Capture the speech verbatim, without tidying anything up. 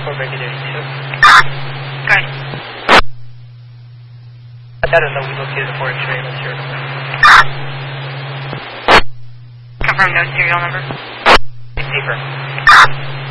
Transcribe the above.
four Brady thirty-two. Good. I don't know, we located the four X-ray, no serial number. Confirm no serial number. Paper.